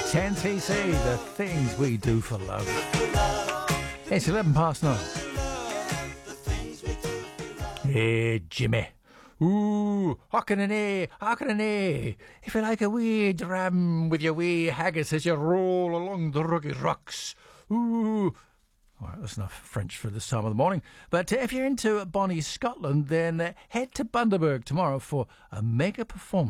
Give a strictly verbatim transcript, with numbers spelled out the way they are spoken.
ten C C, the things we do for love. It's eleven past nine. Hey, Jimmy. Ooh, hockin' an A, hockin' an A. If you like a wee dram with your wee haggis as you roll along the rugged rocks. Ooh. All right, that's enough French for this time of the morning. But uh, if you're into Bonnie, Scotland, then uh, head to Bundaberg tomorrow for a mega performance.